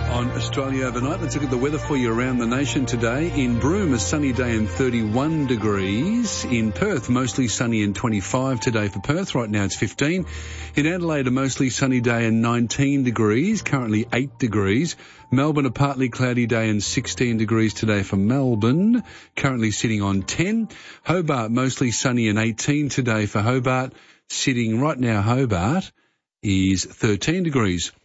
On Australia Overnight, let's look at the weather for you around the nation today. In Broome, a sunny day and 31 degrees. In Perth, mostly sunny and 25 today for Perth. Right now it's 15. In Adelaide, a mostly sunny day and 19 degrees. Currently 8 degrees. Melbourne, a partly cloudy day and 16 degrees today for Melbourne. Currently sitting on 10. Hobart, mostly sunny and 18 today for Hobart. Sitting right now, Hobart is 13 degrees.